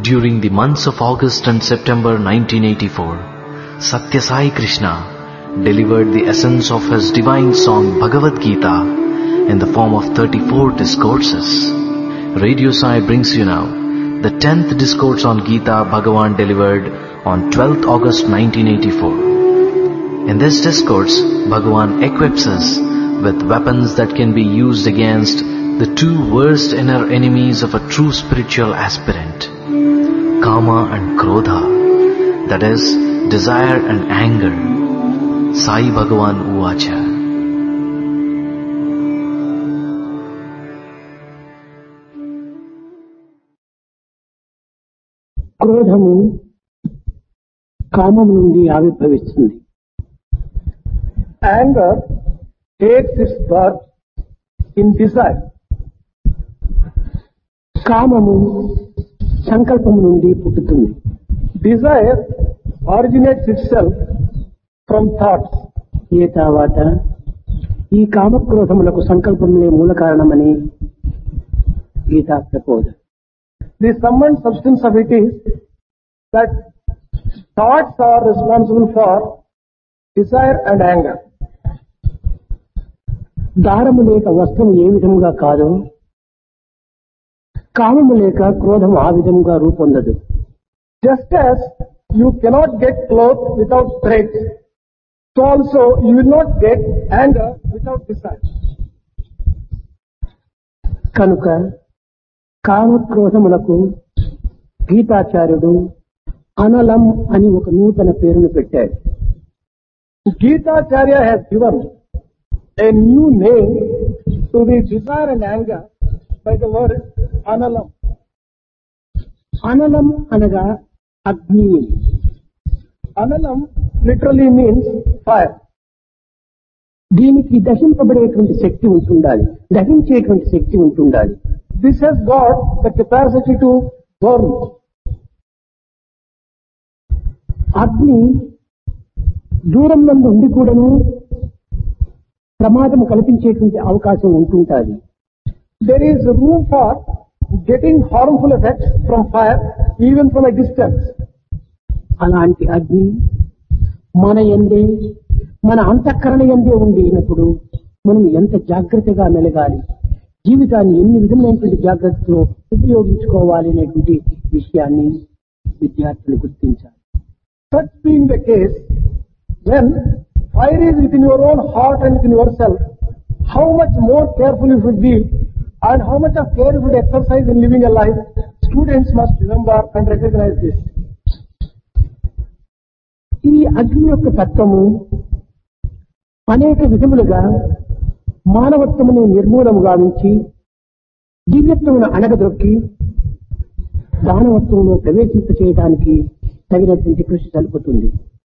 During the months of August and September 1984, Satya Sai Krishna delivered the essence of his divine song Bhagavad Gita in the form of 34 discourses. Radio Sai brings you now the 10th discourse on Gita Bhagavan delivered on 12th August 1984. In this discourse, Bhagavan equips us with weapons that can be used against the two worst inner enemies of a true spiritual aspirant, Kama and Krodha, that is, desire and anger. Sai Bhagavan Uvacha. క్రోధము కామము నుండి ఆవిర్భవిస్తుంది. Anger takes its birth in desire. కామము సంకల్పము నుండి పుట్టుతుంది. Desire originates itself from thoughts. ఏ తర్వాత ఈ కామక్రోధములకు సంకల్పములే మూల కారణమని గీతా ప్రబోధం. The sum and substance of it is that thoughts are responsible for desire and anger. దారము లేక వస్త్రము ఏ విధముగా కాదో, కామము లేక క్రోధము ఆ విధముగా రూపొందదు. Just as you cannot get clothes without threads, so also you will not get anger without desire. కనుక కామక్రోధములకు గీతాచార్యుడు అనలం అని ఒక నూతన పేరును పెట్టాడు. Gitacharya has given a new name to the desire and anger by the word analam. అనలం అనగా అగ్ని. Analam literally means fire. దీనికి దహింపబడేటువంటి శక్తి ఉంటుండాలి, దహించేటువంటి శక్తి ఉంటుండాలి. This has got the capacity to burn. అగ్ని దూరం నుండి ఉండి కూడాను ప్రమాదం కల్పించేటువంటి అవకాశం ఉంటుంటుంది. There is room for getting harmful effects from fire even from a distance. అలాంటి అగ్ని మన యందే, మన అంతఃకరణ యందే ఉండినప్పుడు మనం ఎంత జాగ్రత్తగా మెలగాలి, జీవితాన్ని ఎన్ని విధమైనటువంటి జాగ్రత్తలు ఉపయోగించుకోవాలి అనేటువంటి విషయాన్ని విద్యార్థులు గుర్తించాలి. Such being the case, when fire is within your own heart and within yourself, how much more careful you should be and how much of care you should exercise in living a life, students must remember and recognize this. ఈ అగ్ని యొక్క తత్వము అనేక విధములుగా మానవత్వమును నిర్మూలము గావించి దివ్యత్వమును అణగదొక్కి దానవత్వంలో ప్రవేశింప చేయడానికి తగినటువంటి కృషి జరుపుతుంది.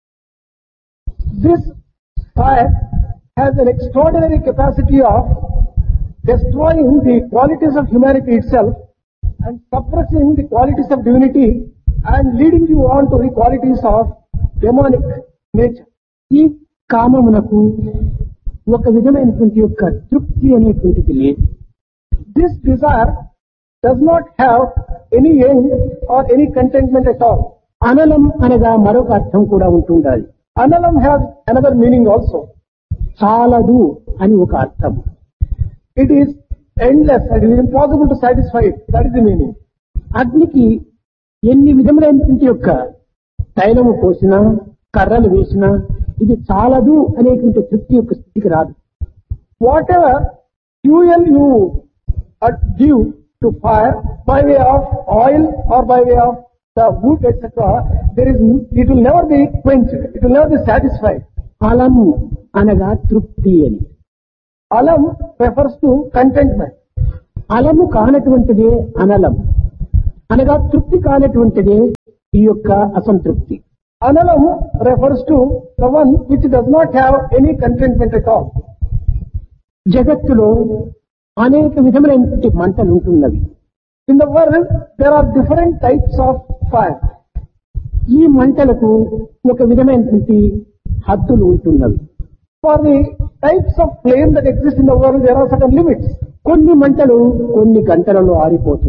This fire has an extraordinary capacity of destroying the qualities of humanity itself and suppressing the qualities of divinity and leading you on to the qualities of demonic nature. ఈ కామమునకు ఒక విధమైనటువంటి యొక్క తృప్తి అనేటువంటిది లేదు. This desire does not have any end or any contentment at all. అనలం అనగా మరొక అర్థం కూడా ఉంటుండాలి. Analam has another meaning also. చాలదు అని ఒక అర్థం. It is endless and it is impossible to satisfy it. That is the meaning. అగ్నికి ఎన్ని విధములైనటువంటి యొక్క తైలము పోసినా, కర్రలు వేసినా ఇది చాలదు అనేటువంటి తృప్తి యొక్క స్థితికి రాదు. Whatever fuel you give to fire by way of oil or by way of the wood, etc., it will never be quenched. It will never be satisfied. అలము అనగా తృప్తి అని. Alam refers to contentment. అలము కానటువంటిదే అనలం అనగా తృప్తి కానటువంటిదే ఈ యొక్క అసంతృప్తి. Analam refers to the one which does not have any contentment at all. జగత్తులో అనేక విధములైనటువంటి మంటలు ఉంటున్నవి. In the world, there are different types of fire. ఈ మంటలకు ఒక విధమైనటువంటి హద్దులు ఉంటున్నవి. For the types of flame that exist in the world, there are certain limits. కొన్ని మంటలు కొన్ని గంటలలో ఆరిపోతుంది.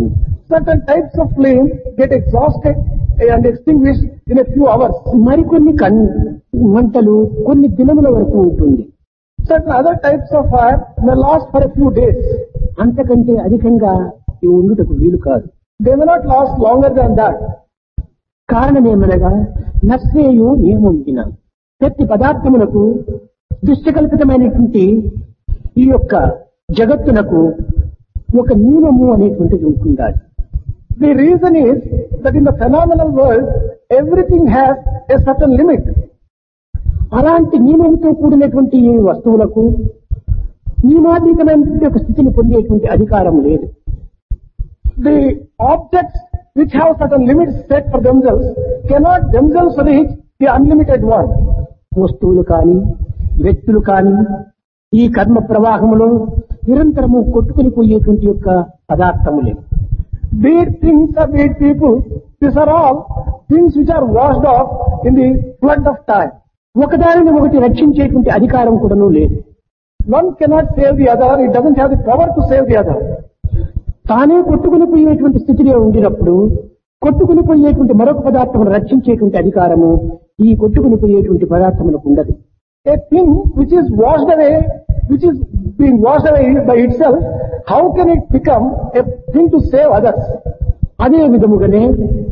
Certain types of flame get exhausted and extinguished in a few hours. మరికొన్ని మంటలు కొన్ని దినముల వరకు ఉంటుంది. Certain other types of fire may last for a few days. అంతకంటే అధికంగా ఇవి ఉండుటకు వీలు కాదు. They may not last longer than that. కారణమేమనగా నశ్రేయో నియమం ప్రతి పదార్థములకు దుష్టకల్పితమైనటువంటి ఈ యొక్క జగత్తునకు ఒక నియమము అనేటువంటిది ఉంటుండాలి. The reason is that in the phenomenal world, everything has a certain limit. అలాంటి నియమంతో కూడినటువంటి ఈ వస్తువులకు నియమాతీతమైనటువంటి ఒక స్థితిని పొందేటువంటి అధికారం లేదు. The objects which have certain limits set for themselves cannot themselves reach the unlimited one. వస్తువులు కానీ వ్యక్తులు కానీ ఈ కర్మ ప్రవాహంలో నిరంతరము కొట్టుకుని పోయేటువంటి యొక్క పదార్థములే. Be it things or be it people, these are all things which are washed off in the flood of time. ఒకదానిని ఒకటి రక్షించేటువంటి అధికారం కూడాను లేదు. One cannot save the other, it doesn't have the power to save the other. తానే కొట్టుకుని పోయేటువంటి స్థితిలో ఉండినప్పుడు కొట్టుకుని పోయేటువంటి మరొక పదార్థమును రక్షించేటువంటి అధికారము ఈ కొట్టుకుని పోయేటువంటి పదార్థములకు ఉండదు. A thing which is washed away, which is being washed away by itself, how can it become a thing to save others? అదే విధముగానే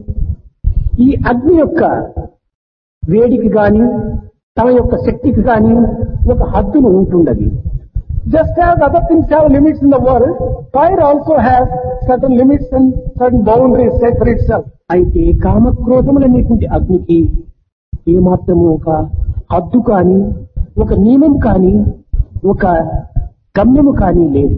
ఈ అగ్ని యొక్క వేడికి గాని తమ యొక్క శక్తికి గాని ఒక హద్దును ఉంటుండది. Just as other things have limits in the world, fire also has certain limits and certain boundaries set for itself. అయితే కామక్రోధములనేటువంటి అగ్నికి ఏమాత్రము ఒక హద్దు కానీ ఒక నియమం కానీ ఒక గమ్యము కానీ లేదు.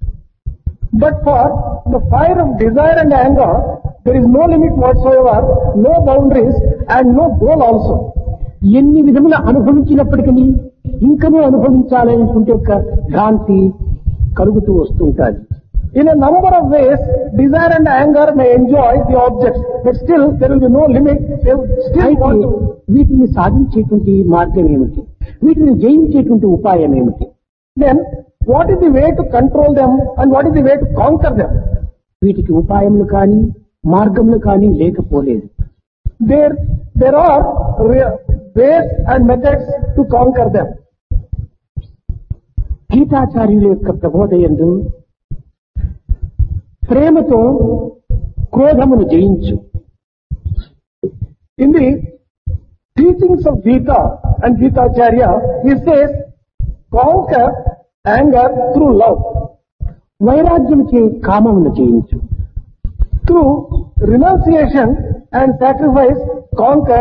But for the fire of desire and anger, there is no limit whatsoever, no boundaries and no goal also. ఎన్ని విధముల అనుభవించినప్పటికీ ఇంకనూ అనుభవించాలనేటువంటి ఒక భ్రాంతి కలుగుతూ వస్తుంటారు. In a number of ways, desire and anger may enjoy the objects, but still there will be no limit. They will still want to. వీటిని సాధించేటువంటి మార్గం ఏమిటి? వీటిని జయించేటువంటి ఉపాయం ఏమిటి? Then, what is the way to control them and what is the way to conquer them? వీటికి ఉపాయములు కానీ మార్గములు కానీ లేకపోలేదు. There are ways and methods to conquer them. గీతాచార్యుల యొక్క ప్రబోధయందు ప్రేమతో క్రోధమును జయించు. In the teachings of Gita and Gitacharya, he says, conquer anger through love. వైరాగ్యముచే కామమును జయించు. Through renunciation and sacrifice, conquer.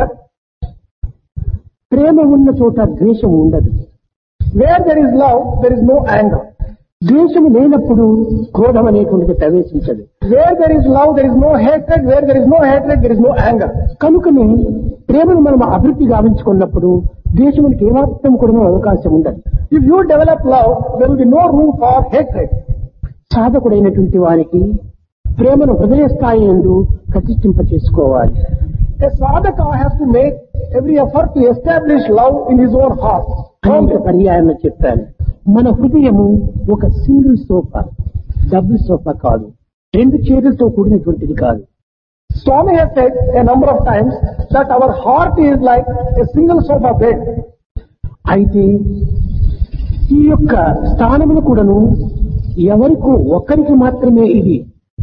ప్రేమ ఉన్న చోట ద్వేషం ఉండదు. Where there is love, there is no anger. ద్వేషము లేనప్పుడు క్రోధం అనేటువంటిది ప్రవేశించదు. Where there is love, there is no hatred. Where there is no hatred, there is no anger. కనుకనే ప్రేమను మనం అభివృద్ధి గావించుకున్నప్పుడు ద్వేషమునికి ఏమాత్రం కూడా అవకాశం ఉండదు. If you develop love, there will be no room for hatred. సాధకుడైనటువంటి వారికి ప్రేమను హృదయ స్థాయి యందు ప్రతిష్ఠింప చేసుకోవాలి. A sadhaka has to make every effort to establish love in his own heart. అనేక పర్యాయంలో చెప్పాను, మన హృదయము ఒక సింగిల్ సోఫా, డబుల్ సోఫా కాదు, రెండు చైర్లతో కూడినటువంటిది కాదు. Swami has said a number of times that our heart is like a single sofa bed. అయితే ఈ యొక్క స్థానమును కూడాను ఎవరికో ఒక్కరికి మాత్రమే ఇది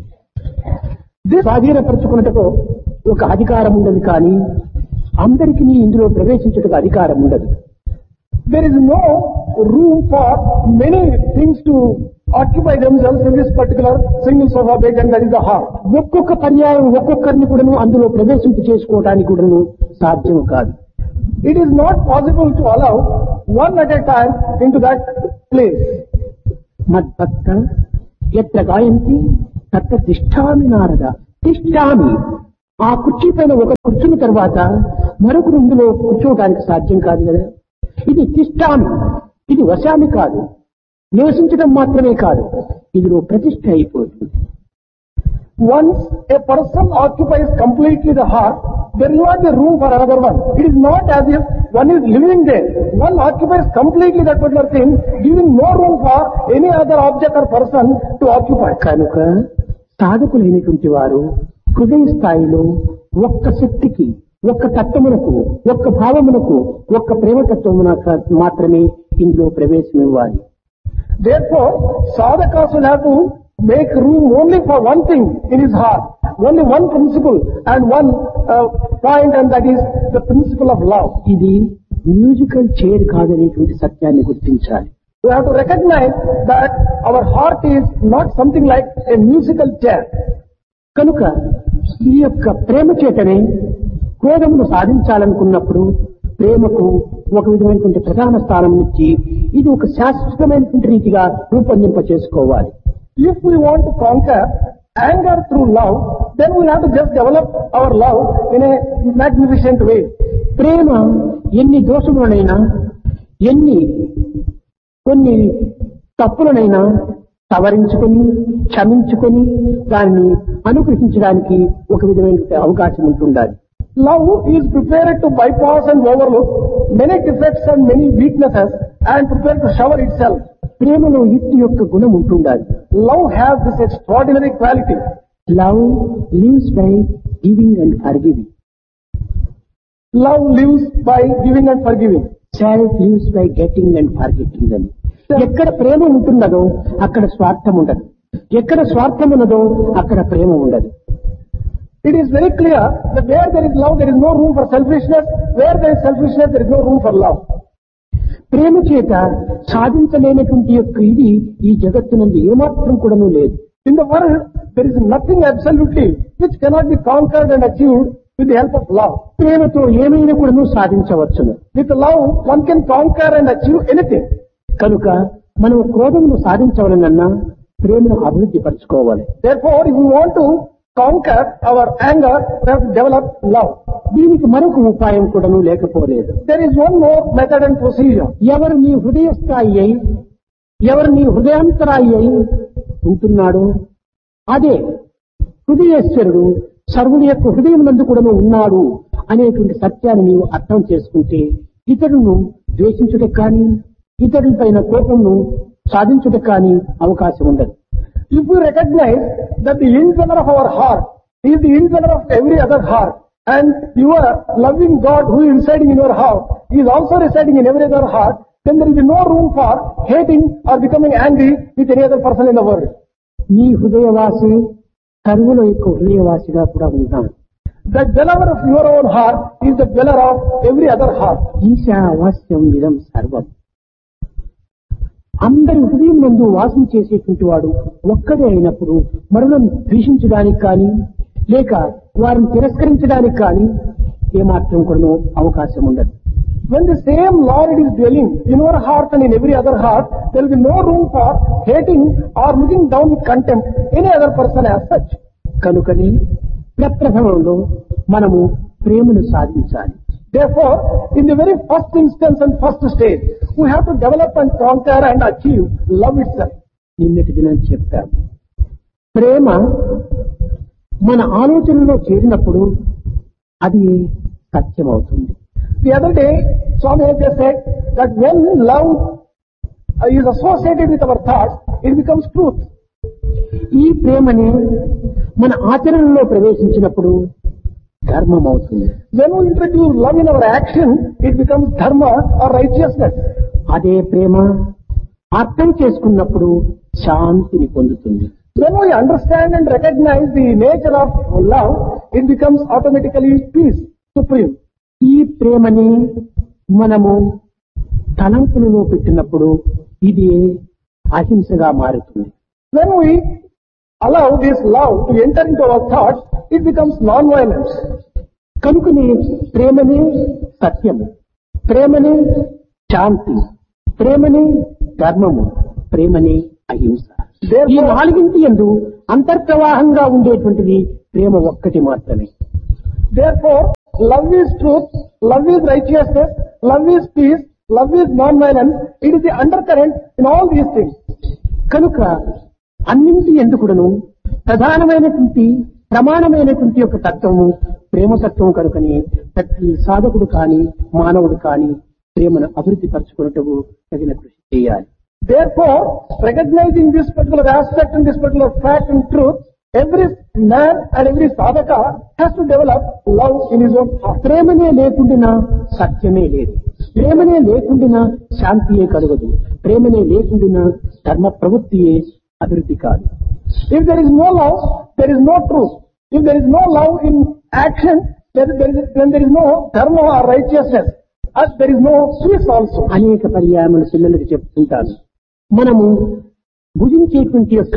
స్వాధీనపరుచుకున్నట్టుకు ఒక అధికారం ఉండదు, కానీ అందరికీ ఇందులో ప్రవేశించటకు అధికారం ఉండదు. There is no room for many things to occupy themselves in this particular single sofa bed, and that is the heart. ఒక్కొక్క పర్యాయం ఒక్కొక్కరిని కూడాను అందులో ప్రవేశింప చేసుకోవడానికి కూడాను సాధ్యం కాదు. It is not possible to allow one at a time into that place. మద్భక్త ఎత్ర గాయంతి తత్ర తిష్టామి నారద. తిష్టామి, ఆ కుర్చీ పైన ఒక కూర్చున్న తర్వాత మరొకరు ఇందులో కూర్చోవడానికి సాధ్యం కాదు కదా. ఇది తిష్టామి, ఇది వశామి కాదు, నివసించడం మాత్రమే కాదు, ఇందులో ప్రతిష్ఠ అయిపోతుంది. Once a person occupies completely the heart, there will not be room for another one. It is not as if one is living there. One occupies completely that particular thing, giving no room for any other object or person to occupy. కనుక సాధకులైనటువంటి వారు హృదయ స్థాయిలో ఒక్క శక్తికి, ఒక్క తత్వమునకు, ఒక్క భావమునకు, ఒక్క ప్రేమతత్వమునకు మాత్రమే ఇందులో ప్రవేశమివ్వాలి. Therefore, sadhakas will have to make room only for one thing in his heart, only one principle and one point, and that is the principle of love. ఇది మ్యూజికల్ చైర్ కాదనేటువంటి సత్యాన్ని గుర్తించాలి. We have to recognize that our heart is not something like a musical chair. కనుక ఈ యొక్క ప్రేమ చేతనే క్రోధమును సాధించాలనుకున్నప్పుడు ప్రేమకు ఒక విధమైనటువంటి ప్రధాన స్థానం ఇచ్చి ఇది ఒక శాశ్వతమైనటువంటి రీతిగా రూపొందింప చేసుకోవాలి. If we want to conquer anger through love, then we have to just develop our love in a magnificent way. ప్రేమ ఎన్ని దోషములనైనా, కొన్ని తప్పులనైనా సవరించుకొని, క్షమించుకొని దానిని అనుగ్రహించడానికి ఒక విధమైనటువంటి అవకాశం ఉంటుండాలి. Love is prepared to bypass and overlook many defects and many weaknesses and prepared to shower itself. ప్రేమలో యుక్తి యొక్క గుణం ఉంటుండాలి. Love has this extraordinary quality. Love lives by giving and forgiving. Love lives by giving and forgiving. Self lives by getting and forgetting అని. ఎక్కడ ప్రేమ ఉంటున్నదో అక్కడ స్వార్థం ఉండదు, ఎక్కడ స్వార్థం ఉన్నదో అక్కడ ప్రేమ ఉండదు. It is very clear that where there is love, there is no room for selfishness. Where there is selfishness, there is no room for love. ప్రేమ చేత సాధించలేనటువంటి యొక్క ఇది ఈ జగత్తునందు ఏమాత్రం కూడాను లేదు. In the world, there is nothing absolutely which cannot be conquered and achieved with the help of love. ప్రేమతో ఏమైనా కూడాను సాధించవచ్చును. With love, one can conquer and achieve anything. కనుక మనం క్రోధమును సాధించవలనన్నా ప్రేమను అభివృద్ధి పరచుకోవాలి. Therefore, if we want to conquer our anger, we have to develop love. దీనికి మరొక ఉపాయం కూడాను లేకపోలేదు. There is one more method and procedure. ఎవరు నీ హృదయ స్థాయి అయి, ఎవరు నీ హృదయాంతరాయి అయి ఉంటున్నాడో అదే హృదయేశ్వరుడు సర్వుడి యొక్క హృదయం నందు కూడాను ఉన్నాడు అనేటువంటి సత్యాన్ని నీవు అర్థం చేసుకుంటే ఇతరులను ద్వేషించుటకు కానీ, ఇతరుల పైన కోపంను సాధించుటకు కానీ అవకాశం ఉండదు. If we recognize that the indweller of our heart is the indweller of every other heart, and your loving God who is residing in your heart is also residing in every other heart, then there will be no room for hating or becoming angry with any other person in the world. నీ హృదయవాసి సర్వుల యొక్క హృదయవాసిగా కూడా ఉన్నాడు. The dweller of your own heart is the dweller of every other heart. ఈశావాస్యం ఇదం సర్వం. అందరి హృదయం నందు వాసం చేసేటువంటి వాడు ఒక్కడే అయినప్పుడు మరణం ద్వేషించడానికి కానీ, లేక వారిని తిరస్కరించడానికి కానీ ఏమాత్రం కూడా అవకాశం ఉండదు. When the same Lord is dwelling in your heart and in every other heart, there will be no room for hating or looking down with contempt any other person as such. కనుకనే ప్రప్రథమంలో మనము ప్రేమను సాధించాలి. Therefore, in the very first instance and first stage, we have to develop and conquer and achieve love itself. నిన్నటి దినం చెప్పాము, ప్రేమ మన ఆలోచనలో చేరినప్పుడు అది సత్యం అవుతుంది. The other day, Swami has just said that when love is associated with our thoughts, it becomes truth. ఈ ప్రేమని మన ఆచరణలో ప్రవేశించినప్పుడు ధర్మం అవుతుంది. When we introduce love in our action, it becomes dharma or righteousness. అదే ప్రేమ అర్థం చేసుకున్నప్పుడు శాంతిని పొందుతుంది. When we understand and recognize the nature of love, it becomes automatically peace, supreme. ఈ ప్రేమని మనము తలంపులలో పెట్టినప్పుడు ఇది అహింసగా మారుతుంది. When we allow this love to enter into our thoughts, it becomes non-violence. కనుకనే ప్రేమనే సత్యము, ప్రేమనే శాంతి, ప్రేమనే ధర్మము, ప్రేమనే అహింస. ఈ నాలుగింటి యందు అంతర్ప్రవాహంగా ఉండేటువంటిది ప్రేమ ఒక్కటి మాత్రమే. Therefore, love is truth, love is righteousness, love is peace, love is non-violence. It is the undercurrent in all these things. కనుక అన్నింటి ఎందుకుడను ప్రధానమైనటువంటి ప్రమాణమైనటువంటి యొక్క తత్వము ప్రేమతత్వం కనుకనే ప్రతి సాధకుడు కాని మానవుడు కాని ప్రేమను అభివృద్ధి పరచుకున్నట్టు తగిన కృషి చేయాలి. Therefore, recognizing this particular aspect and this particular fact and truth, Every man and every sadhaka has to develop love in his own heart. ప్రేమనే లేకుండా సత్యమే లేదు, ప్రేమనే లేకుండా శాంతియే కలగదు, ప్రేమనే లేకుండా ధర్మ ప్రవృత్తియే అభివృద్ధి కాదు. If there is no love, there is no truth. If there is no love in action, then there is no dharma or righteousness. As there is no peace also. అనేక పర్యాయములు పిల్లలకు చెప్తుంటాను. మనము భుజించేటువంటి యొక్క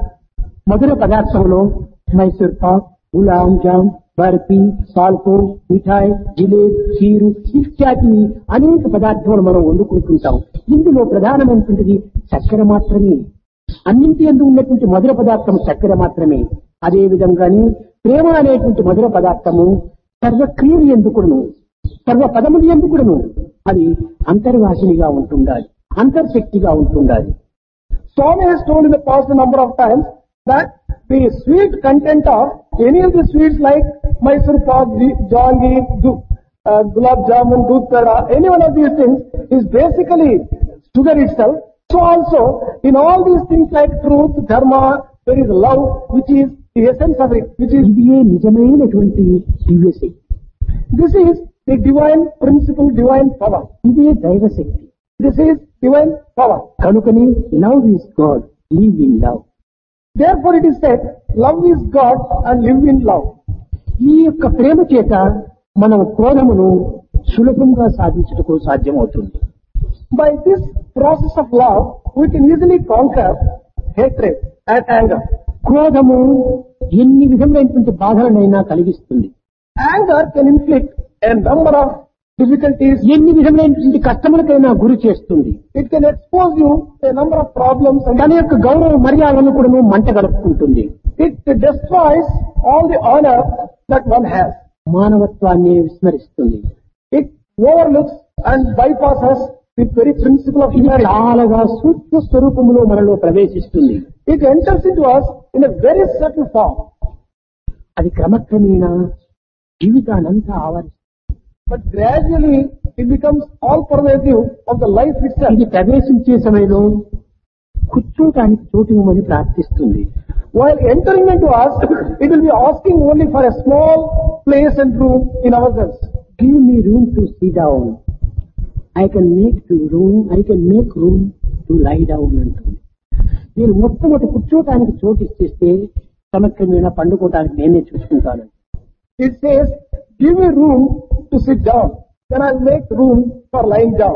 మధుర పదార్థంలో మైసూర్ పాక్, గులాం జామ్, బర్ఫీ, పాల్కో, మిఠాయి, జిలేబ్, ఖీరు ఇత్యాది అనేక పదార్థాలు మనం వండుకుంటుంటాం. ఇందులో ప్రధానమైనటువంటిది చక్కెర మాత్రమే. అన్నింటి యందు ఉన్నటువంటి మధుర పదార్థం చక్కెర మాత్రమే. అదే విధంగానే ప్రేమ అనేటువంటి మధుర పదార్థము సర్వక్రియలు ఎందుకును, సర్వ పదములు ఎందుకును అది అంతర్వాసినిగా ఉంటుండాలి, అంతర్శక్తిగా ఉంటుండాలి. Swami has told in the past a number of times that the sweet content of any of the sweets like Mysore pak, jaggery, gulab jamun, doodh peda, any one of these things is basically sugar itself. So also in all these things like truth, dharma, there is love, which is the essence of it, which is ఇదే నిజమైనటువంటి దివ్యశక్తి. This is the divine principle, divine power. ఇదే దైవశక్తి. This is divine power. కనుకనే love is God, live in love. Therefore it is said, love is God and live in love. ఈ యొక్క ప్రేమ చేత మనం క్రోధమును సులభంగా సాధించుటకు సాధ్యమవుతుంది. By this process of love, we can easily conquer hatred and anger. క్రోధము ఎన్ని విధములైనటువంటి బాధలనైనా కలిగిస్తుంది. Anger can inflict a number of difficulties. ఎన్ని విధములైనటువంటి కష్టములకైనా గురి చేస్తుంది. It can expose you to a number of problems and తన యొక్క గౌరవ మర్యాదలను కూడా మంట గడుపుకుంటుంది. it destroys all the honor that one has. మానవత్వాన్ని విస్మరిస్తుంది. It overlooks and bypasses the very principle of ఇది humanity. చాలాగా సూక్ష్మ స్వరూపములో మనలో ప్రవేశిస్తుంది. It enters into us in a very subtle form. అది క్రమక్రమేణా జీవితానంతా ఆవరిస్తుంది. But gradually it becomes all pervasive of the life itself. ఇది ప్రవేశించే సమయంలో కూర్చోటానికి చోటు ఇవ్వమని ప్రార్థిస్తుంది. While entering into us, it will be asking only for a small place and room in ourselves. Give me room to sit down. I can make room to lie down అంటుంది. నేను మొట్టమొదటి కూర్చోటానికి చోటు ఇచ్చేస్తే క్రమక్రమేణా పండుకోవటానికి నేనే చూసుకుంటాను. It says, give me room to sit down, then I'll make room for lying down.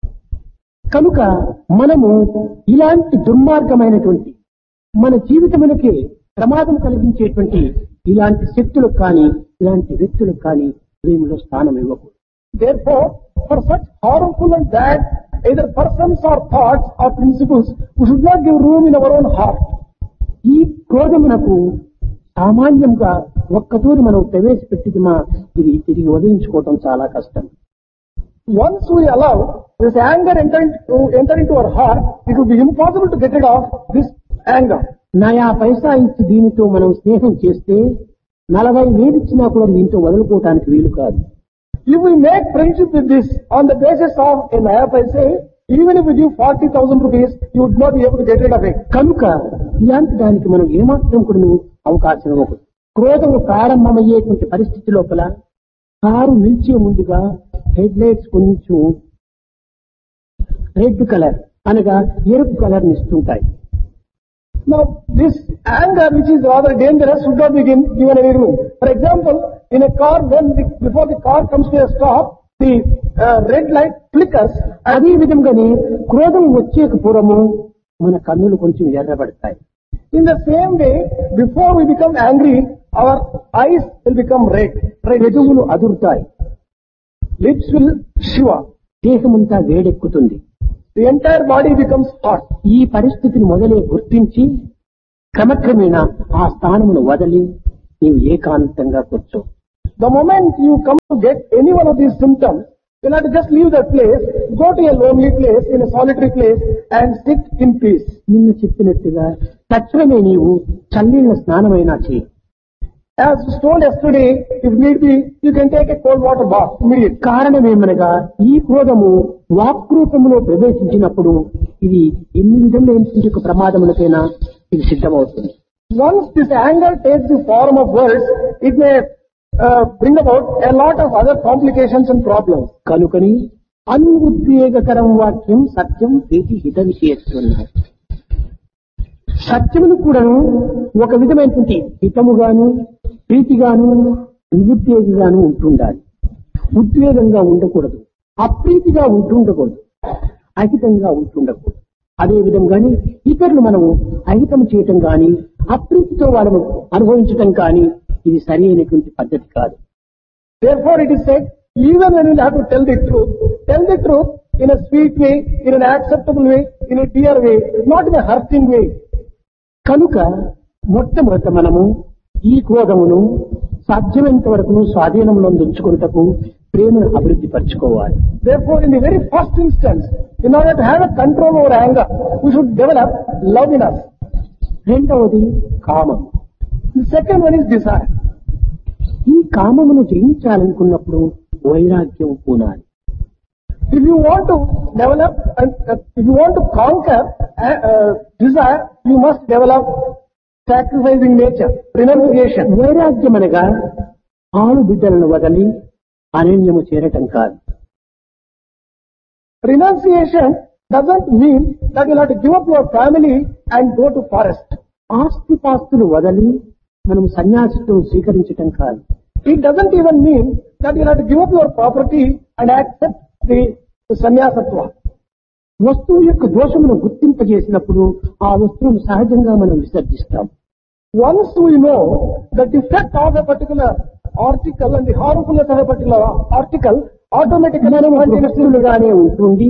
కనుక మనము ఇలాంటి దుర్మార్గమైనటువంటి మన జీవితమునకే ప్రమాదం కలిగించేటువంటి ఇలాంటి శక్తులకు కానీ ఇలాంటి వ్యక్తులకు కానీ ప్రేమలో స్థానం ఇవ్వకూడదు. Therefore, for such harmful and bad either persons or thoughts or principles, we should not give room in our own heart. ఈ క్రోధమునకు సామాన్యంగా ఒక్కతూరి మనం ప్రవేశపెట్టిమా ఇది తిరిగి వదిలించుకోవటం చాలా కష్టం. Once we allow this anger enter into our heart, it will be impossible to get rid of this anger. నయా పైసా ఇచ్చి దీనితో మనం స్నేహం చేస్తే 40,000 ఇచ్చినా కూడా దీంతో వదులుకోవటానికి వీలు కాదు. If we make friendship with this on the basis of a naya paise, even if we give 40,000 rupees, you would not be able to get rid of it. కనుక ఇలాంటి దానికి మనం ఏమాత్రం కూడా అవకాశం ఇవ్వకూడదు. క్రోధము ప్రారంభమయ్యేటువంటి పరిస్థితి లోపల కారు నిలిచే ముందుగా హెడ్ లైట్స్ కొంచెం రెడ్ కలర్ అనగా ఎరుపు కలర్ ఇస్తుంటాయి. Now, this anger, which is rather dangerous, should not be given any room. For example, in a car, before the car comes to a stop, the red light flickers. అదే విధంగానే క్రోధం వచ్చే పూర్వము మన కన్నులు కొంచెం ఎర్రబడతాయి. In the same way, before we become angry, our eyes will become red. పెదవులు అదురుతాయి, Lips will shiver. దేహమంతా వేడెక్కుతుంది. The entire body becomes hot. ఈ పరిస్థితిని మొదలే గుర్తించి క్రమక్రమేణా ఆ స్థానమును వదిలి నీవు ఏకాంతంగా కూర్చో. The moment you come to get any one of these symptoms, you have to just leave that place, go to a lonely place, in a solitary place, and sit in peace. నిన్ను చెప్పినట్టుగా తక్షణమే నీవు చల్లీళ్ల స్నానమైనా చేయి. As told yesterday, if need be, you can take a cold water bath immediately. కారణమేమనగా ఈ క్రోధము వాక్రూపములో ప్రవేశించినప్పుడు ఇది ఎన్ని విధములైన ప్రమాదములకైనా ఇది సిద్ధమవుతుంది. Once this anger takes the form of words, it may bring about a lot of other complications and problems. కనుకని అనుద్వేగకరం వాక్యం సత్యం ప్రీతి హిత విషయత్వం. సత్యమును కూడా ఒక విధమైనటువంటి హితముగాను ప్రీతిగాను నిరుద్వేగంగాను ఉంటుండాలి. ఉద్వేగంగా ఉండకూడదు, అప్రీతిగా ఉంటుండకూడదు, అహితంగా ఉంటుండకూడదు. అదే విధంగానే ఇతరులు మనము అహితం చేయటం కానీ అప్రీతితో వాళ్ళను అనుభవించటం కానీ ఇది సరి అయినటువంటి పద్ధతి కాదు. Therefore it is said, even when you have to tell the truth in a sweet way, in an acceptable way, in a dear way, not in a hurting way. కనుక మొట్టమొదట మనము ఈ క్రోధమును సాధ్యమైనంత వరకు స్వాధీనంలో ఉంచుకున్నటకు ప్రేమను అభివృద్ధి పరచుకోవాలి. Therefore, in the very first instance, in order to have a control over anger, we should develop love in us. రెండవది కామం. The second one is desire. ఈ కామమును జయించాలనుకున్నప్పుడు వైరాగ్యం పూనాలి. If you want to develop, if you want to conquer desire, you must develop sacrificing nature, renunciation. వైరాగ్యం అనగా ఆలు బిడ్డలను వదిలి అరణ్యము చేరటం కాదు. Renunciation doesn't mean that you have to give up your family and go to forest. ఆస్తిపాస్తులు వదిలి మనం సన్యాసిత్వం స్వీకరించటం కాదు. It doesn't even mean that you have to give up your property and accept the sannyasatva. వస్తువు యొక్క దోషమును గుర్తింపజేసినప్పుడు ఆ వస్తువును సహజంగా మనం విసర్జిస్తాం. Once we know the defect of a particular article and the harmfulness of a particular article, automatically మనం గృహస్థులుగానే ఉంటుంది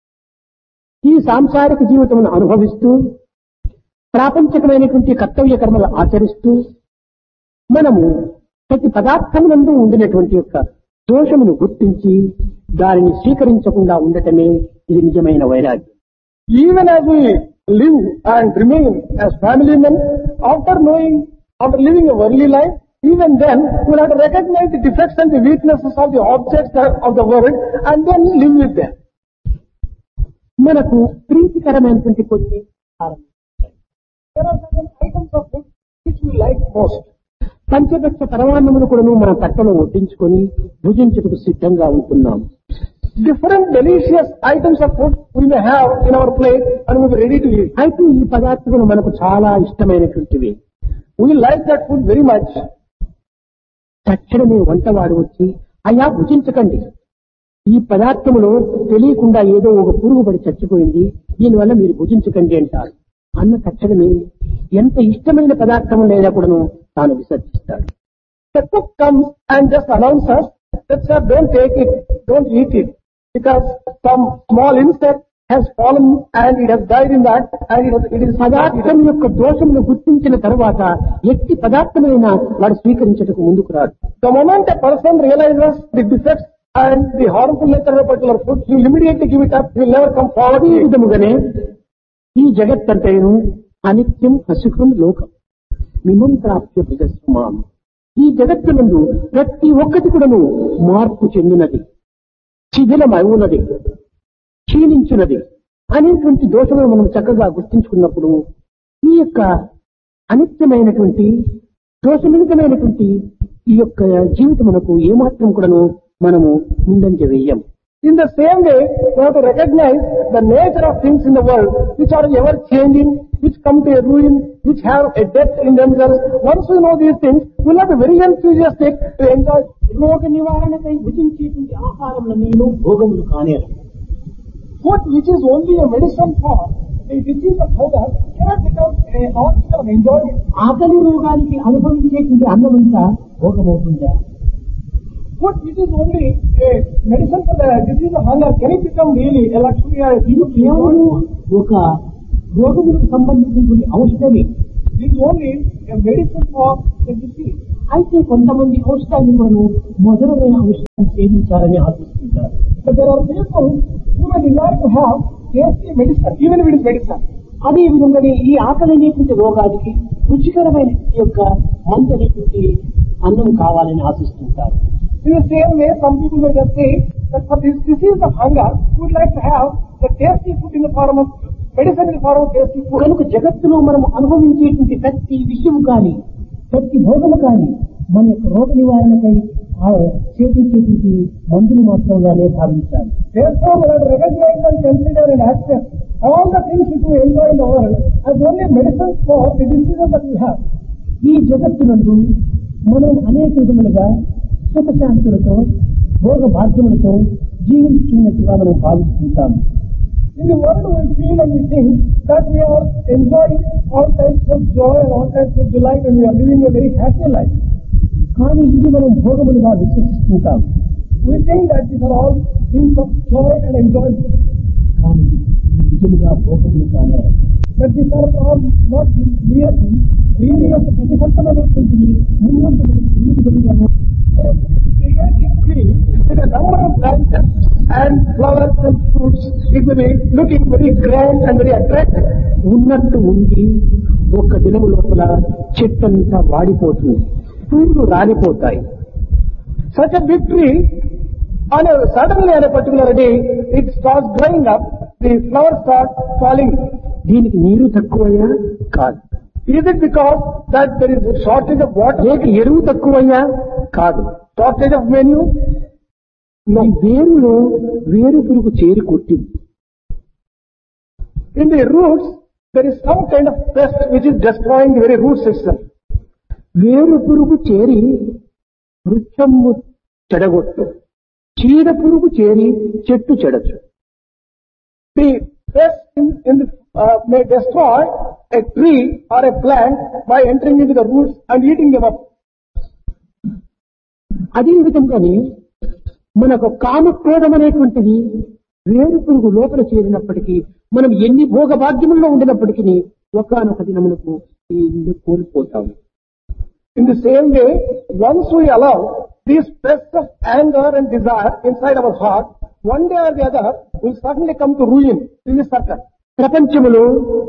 ఈ సాంసారిక జీవితమును అనుభవిస్తూ ప్రాపంచికమైనటువంటి కర్తవ్య కర్మలు ఆచరిస్తూ మనము ప్రతి పదార్థమునందు ఉండినటువంటి యొక్క దోషమును గుర్తించి దానిని స్వీకరించకుండా ఉండటమే ఇది నిజమైన వైరాగ్యం. Even as we live and remain as family men, after living a worldly life, even then we have to recognize the defects and the weaknesses of the objects of the world and then live with them. మనకు ప్రీతికరమైనటువంటి కొన్ని There are certain items of food which we like most. పంచభక్ష పరమాన్నమును కూడా మనం తట్టలో వడ్డించుకొని భుజించుటకు సిద్ధంగా ఉంటున్నాం. Different delicious items of food we may have in our plate and we are ready to eat. అయితే ఈ పదార్థములు మనకు చాలా ఇష్టమైనటువంటివి. We like that food very much. తక్షణమే వంటవాడు వచ్చి అయ్యా భుజించకండి, ఈ పదార్థములో తెలియకుండా ఏదో ఒక పురుగు పడి చచ్చిపోయింది, దీనివల్ల మీరు భుజించకండి అంటారు. అన్న తక్షణమే ఎంత ఇష్టమైన పదార్థము లేదా కూడాను తాను విసర్జిస్తాడు. The cook comes and just announces that sir, don't take it, don't eat it, because some small insect has fallen and it has died in that and it is పదార్థం యొక్క దోషమును గుర్తించిన తర్వాత ఎట్టి పదార్థమైన వాడు స్వీకరించటకు ముందుకు రాడు. The moment a person realizes the defects and the harmful nature of a particular food, he will immediately give it up, he will never come forward. ఈ విధముగానే ఈ జగత్తంతేను అనిత్యం అసుఖం లోకం మిమం ప్రాప్య భజస్మాం. ఈ జగత్తునందు ప్రతి ఒక్కటి కూడాను మార్పు చెందినది, శిథిలమవునది, క్షీణించినది అనేటువంటి దోషములు మనం చక్కగా గుర్తించుకున్నప్పుడు ఈ యొక్క అనిత్యమైనటువంటి దోషమితమైనటువంటి ఈ యొక్క జీవితమునకు ఏమాత్రం కూడాను మనము ముందంజ వేయం. In the same way, we have to recognize the nature of things in the world which are ever changing, which come to a ruin, which have a death in themselves. Once we know these things, we will have to be very enthusiastic to enjoy. రోగ నివారణకై భుజించేటువంటి ఆహారంలో నీళ్ళు భోగములు కానేరు. Food which is only a medicine for the disease of hunger cannot become an object of enjoyment. ఆకలి రోగానికి అనుభవించేటువంటి అన్నమంతా భోగమవుతుందా? Food which is only a medicine for the disease of hunger, can it become really a luxury or a ఇది కేవలం ఒక రోగములకు సంబంధించినటువంటి ఔషధమే. This is only a medicine for the disease. అయితే కొంతమంది ఔషధాన్ని మనం మధురమైన ఔషధాన్ని సేవించాలని ఆశిస్తుంటారు. But there are people who may desire to have tasty medicine, even if it is medicine. అదే విధంగానే ఈ ఆకలి అనేటువంటి రోగానికి రుచికరమైన యొక్క మందు అనేటువంటి అన్నం కావాలని ఆశిస్తుంటారు. In the same way, some people may just say that for this disease of hunger, we would like to have the tasty food in the form of medicinal form of tasty food. కనుక జగత్తులో మనం అనుభవించేటువంటి ప్రతి విషయం కానీ ప్రతి భోగము కానీ మన యొక్క రోగ నివారణకై చేయించేటువంటి మందులు మాత్రంగానే భావించాలి. Therefore, we have to recognize and consider and accept all the things which we enjoy in the world as only medicines for the diseases that we have. ఈ జగత్తునందు మనం అనేక విధములుగా సుఖశాంతులతో భోగ భాగ్యములతో జీవించున్నట్టుగా మనం భావిస్తుంటాము. In the world we feel and we think that we are enjoying all types of joy and all types of delight and we are living a very happy life. కానీ ఇది మనం భోగములుగా విశ్వసిస్తుంటాం. We think that these are all things of joy and enjoyment. కానీ నిజముగా భోగములు కానీ But these are all not వీరి యొక్క ప్రతిఫలమైనటువంటిది ముందు ఎన్ని విధముగానో with a number of branches and flowers and fruits. It will be looking very grand and very attractive. ఉన్నట్టు ఉండి ఒక్క దినము లోపల చెట్టంతా వాడిపోతుంది, పూలు రాలిపోతాయి. Such a big tree, suddenly on a particular day, it starts drying up, the flowers start falling. దీనికి నీరు తక్కువయ్యా? కాదు. Is it because that there is a shortage of water? లేక ఎరువు తక్కువయ్యా? కాదు. Shortage of manure? ఈ వేరులో వేరు పురుగు చేరి కొట్టింది. In the roots, there is some kind of pest which is destroying the very root system. వేరు పురుగు చేరి వృక్షము చెడగొట్టు, చీడ పురుగు చేరి చెట్టు చెడచ్చు. The pest may destroy a tree or a plant by entering into the roots and eating them up. అదే విధంగానే మనకు కామక్రోధం అనేటువంటిది వేరు పురుగు లోపల చేరినప్పటికీ మనం ఎన్ని భోగభాగ్యముల్లో ఉండినప్పటికీ ఒకానొక దినములకు కోల్పోతాము. In the same way, once we allow these pests of anger and desire inside our heart, one day or the other will certainly come to ruin in this circle. ప్రపంచములో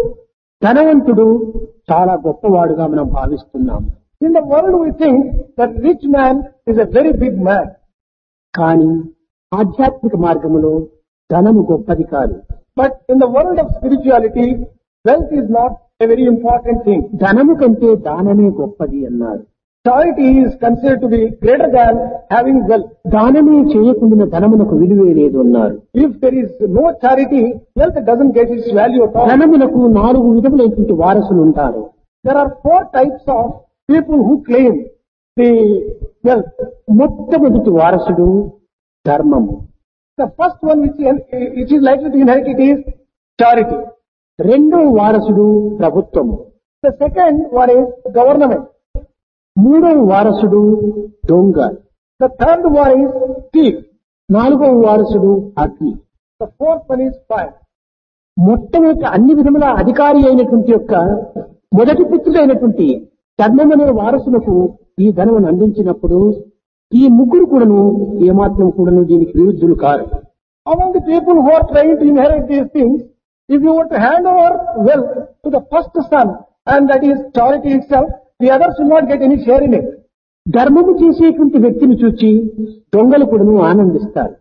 ధనవంతుడు చాలా గొప్పవాడుగా మనం భావిస్తున్నాము. In the world we think that rich man is a very big man. కానీ ఆధ్యాత్మిక మార్గములో ధనము గొప్పది కాదు. But in the world of spirituality, wealth is not a very important thing. ధనము కంటే దానమే గొప్పది అన్నారు. Charity is considered to be greater than having wealth. దానమే చేయకుండా ధనమునకు విలువే లేదు అన్నారు. If there is no charity, wealth doesn't get its value at all. ధనమునకు 4 విధములైనటువంటి వారసులు ఉంటారు. There are 4 types of people who claim the wealth. మొట్టమొదటి వారసుడు ధర్మము. The first one which is likely to inherit it is charity. రెండవ వారసుడు ప్రభుత్వము. The second one is government. మూడవ వారసుడు దొంగ. The third one is thief. నాలుగవ వారసుడు అగ్ని. The fourth one is fire. మొట్టమొదటి అన్ని విధముల అధికారి అయినటువంటి యొక్క మొదటి పుత్రుడైనటువంటి ధర్మమనే వారసులకు ఈ ధనమును అందించినప్పుడు ఈ ముగ్గురు కూడాను ఏమాత్రం కూడాను దీనికి విరుద్ధులు car. Among the people who are trying to inherit these things, if you were to hand over wealth to the first son, and that is charity itself, the others will not get any share in it. ధర్మము చేసేటువంటి వ్యక్తిని చూచి దొంగలు కూడాను ఆనందిస్తారు.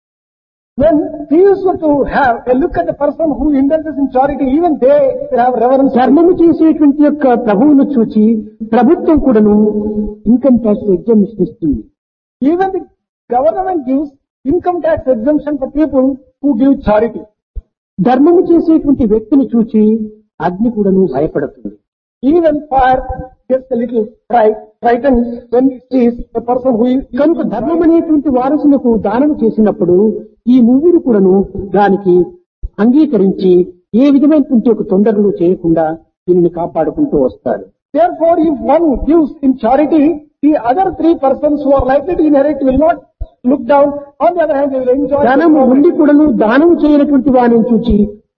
When thieves were to have a look at the person who indulges in charity, even they will have reverence. ధర్మము చేసేటువంటి యొక్క ప్రభువును చూచి ప్రభుత్వం కూడాను ఇన్కమ్ ట్యాక్స్ ఎగ్జామిషన్ ఇస్తుంది. Even the government gives income tax exemption for people who give charity. ధర్మము చేసేటువంటి వ్యక్తిని చూచి అగ్ని కూడాను భయపడుతుంది. Even fire gets a little frightened when it sees a person who is. కనుక ధర్మం అనేటువంటి వారసులకు దానము చేసినప్పుడు ఈ ముగ్గురు కూడాను దానికి అంగీకరించి ఏ విధమైనటువంటి ఒక తొందరలు చేయకుండా దీనిని కాపాడుకుంటూ వస్తారు. Therefore, if one gives in charity, the other 3 persons who are likely to inherit will not look down. On the other hand, they will enjoy. ధనము ఉండి కూడాను దానము చేయనటువంటి వారిని చూచి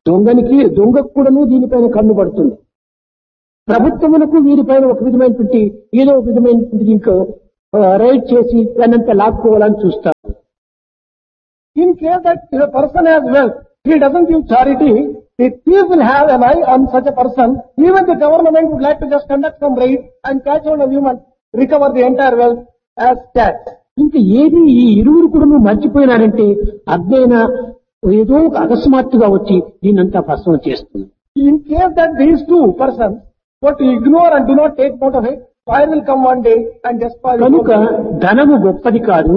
దొంగకు కూడాను దీనిపైన కన్ను పడుతుంది. ప్రభుత్వమునకు వీరిపైన ఒక విధమైనటువంటి ఏదో ఒక విధమైనటువంటి ఇంకో రైడ్ చేసి దానంతా లాక్కోవాలని చూస్తారు. In case that if a person has wealth, he doesn't give charity, the thief will have an eye on such a person. Even the government would like to just conduct some raid and catch hold of him and recover the entire wealth as tax. ఇంకా ఏది ఈ ఇరువురు కూడా మర్చిపోయినారంటే అగ్నైనా ఏదో ఒక అకస్మాత్తుగా వచ్చి దీన్నంతా భస్మం చేస్తుంది. In case that these two persons were to ignore and do not take note of it, fire will come one day and destroy the కనుక whole thing. ధనము గొప్పది కాదు,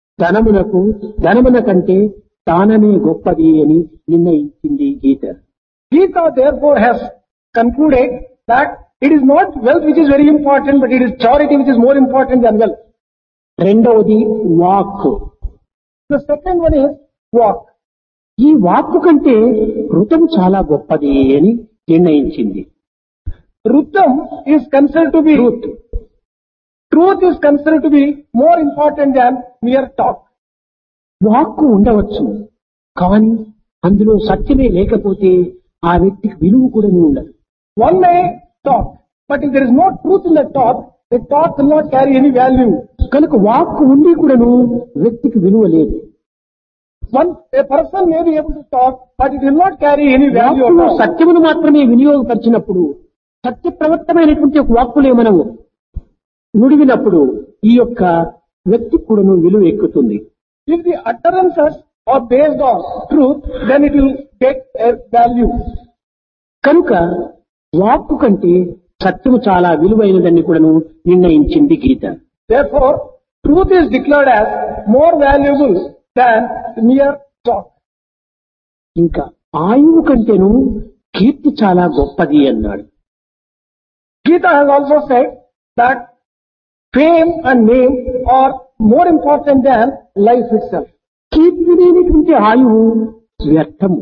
ధనమున కంటే దానమే గొప్పది అని నిర్ణయించింది గీత. Gita therefore has concluded that it is not wealth which is very important, but it is charity which is more important than wealth. రెండవది walk. The second one is walk. ఈ వాక్కు కంటే ఋతం చాలా గొప్పది అని నిర్ణయించింది. Rutam is considered to be truth is considered to be more important than mere talk. వాక్కు ఉండవచ్చు, కానీ అందులో సత్యమే లేకపోతే ఆ వ్యక్తికి విలువ కూడా ఉండదు. One may talk, but if there is no truth in the talk will not carry any value. కనుక వాక్కు ఉండి కూడాను వ్యక్తికి విలువ లేదు. A person may be able to talk, but it will not carry any value at వాక్కులో all. సత్యమును మాత్రమే వినియోగపరిచినప్పుడు, సత్య ప్రవర్తమైనటువంటి ఒక వాక్కులే మనము నుడివినప్పుడు ఈ యొక్క వ్యక్తి కూడాను విలువ ఎక్కుతుంది. If the utterances are based on truth, then it will get a value. కనుక వాక్కు కంటే సత్యము చాలా విలువైనదని కూడాను నిర్ణయించింది గీత. Therefore, truth is declared as more valuable than mere talk. ఇంకా ఆయువు కంటేను కీర్తి చాలా గొప్పది అన్నాడు. Gita has also said that fame and name are more important than life itself. కీర్తి లేనటువంటి ఆయువు వ్యర్థము.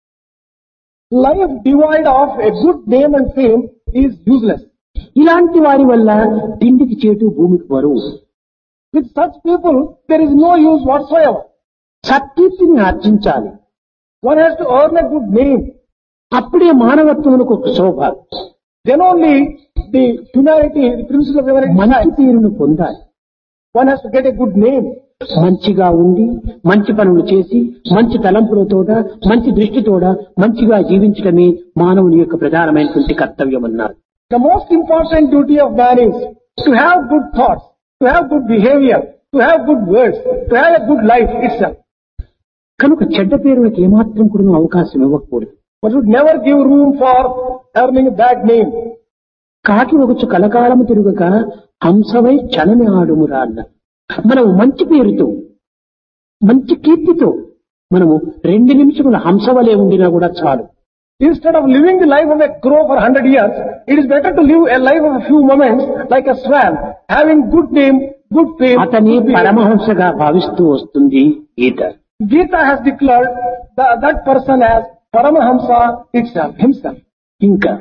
Life devoid of a good name and fame is useless. ఇలాంటి వారి వల్ల తిండికి చేటు భూమికి బరువు. With such people, there is no use whatsoever. సత్కీర్తిని ఆర్జించాలి. One has to earn a good name. అప్పుడే మానవత్వమునకు ఒక శోభ. Then only the humanity, the principle of humanity, మంచి పేరును పొందాలి. one has to get a good name. మంచిగా ఉండి మంచి పనులు చేసి మంచి తలంపులతోడ మంచి దృష్టితోడ మంచిగా జీవించడమే మానవుని యొక్క ప్రధానమైనటువంటి కర్తవ్యం అన్నారు. The most important duty of man is to have good thoughts, to have good behavior, to have good words, to have a good life itself. కనుక చెడ్డ పేరులకు ఏమాత్రం కూడా అవకాశం ఇవ్వకూడదు. But should never give room for earning a bad name. కాకి ఒకచు కలకాలము తిరుగక హంసవై క్షణమే ఆడుమురా అన్నారు. మనము మంచి పేరుతో మంచి కీర్తితో మనము 2 నిమిషముల హంసవలే ఉండినా కూడా చాలు. Instead of living the life of a crow for 100 years, it is better to live a life of a few moments like a swan, having good name, good fame. అతని పరమహంసగా భావిస్తూ వస్తుంది గీత. Gita has declared that person as Paramahamsa itself, himself. ఇంకా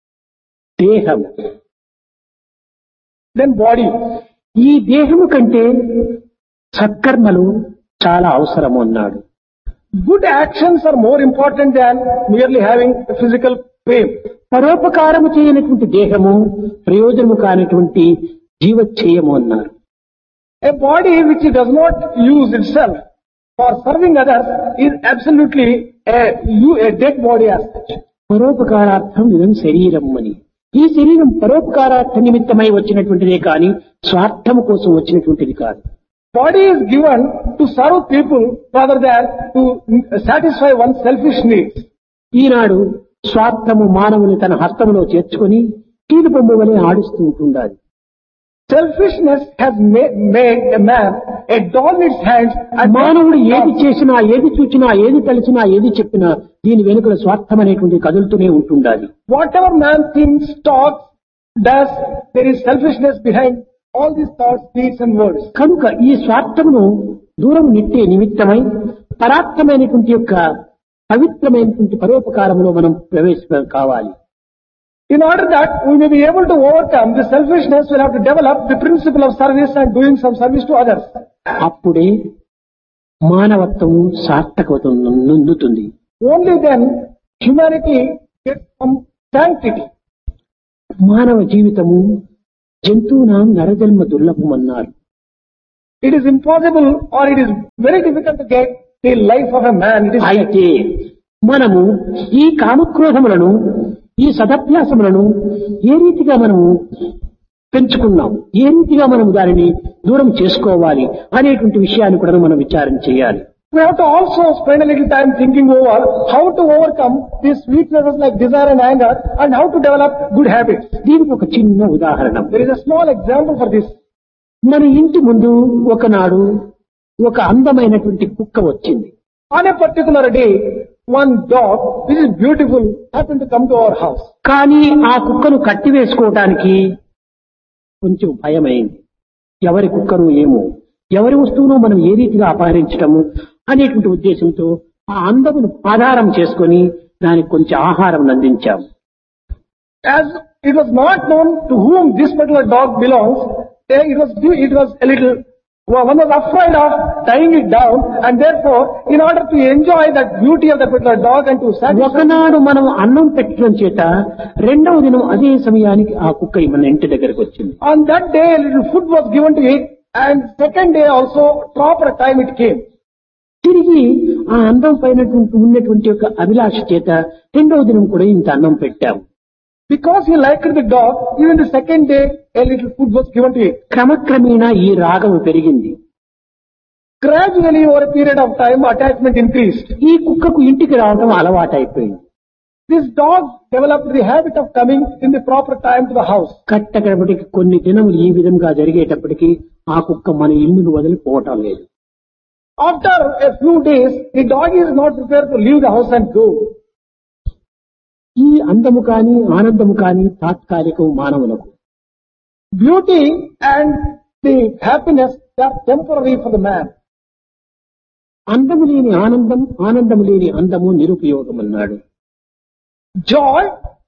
దేహం, Then body. ఈ దేహము కంటే సత్కర్మలు చాలా అవసరము అన్నాడు. Good actions are more important than merely having a physical fame. పరోపకారము చేయనటువంటి దేహము ప్రయోజనము కానటువంటి జీవచ్ఛేయము అన్నారు. A body which does not use itself for serving others is absolutely a dead body as such. పరోపకారార్థం ఇదం శరీరం అని. ఈ శరీరం పరోపకారార్థ నిమిత్తమై వచ్చినటువంటిదే కాని స్వార్థము కోసం వచ్చినటువంటిది కాదు. Body is given to serve people rather than to satisfy one's selfish needs. ఈనాడు స్వార్థము మానవుని తన హస్తములో చేర్చుకొని కీలు బొమ్మ వలె ఆడిస్తూ ఉంటుండాలి. Selfishness has made a man a doll in its hands. And మానవుడు ఏది చేసినా, ఏది చూచినా, ఏది తలిచినా, ఏది చెప్పినా దీని వెనుకల స్వార్థం అనేటువంటి కదులుతూనే ఉంటుండాలి. Whatever man thinks, talks, does, there is selfishness behind all these thoughts, deeds and words. కనుక ఈ స్వార్థమును దూరం నెట్టే నిమిత్తమై పరాత్మమైనటువంటి యొక్క పవిత్రమైనటువంటి పరోపకారంలో మనం ప్రవేశం కావాలి. In order that we may be able to overcome the selfishness, we'll have to develop the principle of service and doing some service to others. అప్పుడే మానవత్వము సార్థకత నొందుతుంది. Only then humanity gets some sanctity. మానవ జీవితము జంతువునాం నరజన్మ దుర్లభమన్నారు. It is impossible or it is very difficult to get the life of a man. It is అయితే మనము ఈ కామక్రోధములను, ఈ సదభ్యాసములను ఏ రీతిగా మనము పెంచుకున్నాం, ఏ రీతిగా మనం దానిని దూరం చేసుకోవాలి అనేటువంటి విషయాన్ని కూడా మనం విచారం చేయాలి. We have to also spend a little time thinking over how to overcome these weaknesses like desire and anger and how to develop good habits. దీనికి ఒక చిన్న ఉదాహరణ. There is a small example for this. మన ఇంటి ముందు ఒకనాడు ఒక అందమైనటువంటి కుక్క వచ్చింది. On a particular day, one dog, which is beautiful, happened to come to our house. కానీ ఆ కుక్కను కట్టివేసుకోవటానికి కొంచెం భయమైంది. ఎవరి కుక్కను ఏమో, ఎవరి వస్తువును మనం ఏ రీతిగా అపహరించటము అనేటువంటి ఉద్దేశంతో ఆ అందమును ఆధారం చేసుకొని దానికి కొంచెం ఆహారం అందించాం. As it was not known to whom this particular dog belongs, it was a little, one was afraid of tying it down, and therefore, in order to enjoy that beauty of the particular dog and to satisfy. ఒకనాడు మనం అన్నం పెట్టడం చేత రెండవ దినం అదే సమయానికి ఆ కుక్క మన ఇంటి దగ్గరకు వచ్చింది. On that day, a little food was given to it, and second day also, proper time it came. తిరిగి ఆ అందం పైన ఉన్నటువంటి యొక్క అభిలాష చేత రెండవ దినం కూడా ఇంత అన్నం పెట్టాం. Because he liked the dog, even the second day, a little food was given to it. క్రమక్రమేణా ఈ రాగం పెరిగింది. Gradually, over a period of time, attachment increased. ఈ కుక్కకు ఇంటికి రావడం అలవాటైపోయింది. This dog developed the habit of coming in the proper time to the house. కట్టకడపటికి కొన్ని దినములు ఈ విధంగా జరిగేటప్పటికి ఆ కుక్క మన ఇల్లును వదిలిపోవటం లేదు. After a few days, the dog is not prepared to leave the house and go. ఈ అందము కాని ఆనందము కాని తాత్కాలికం మానవులకు. Beauty and the happiness are temporary for the man. అందము లేని ఆనందం, ఆనందము లేని అందము నిరుపయోగం అన్నాడు. Joy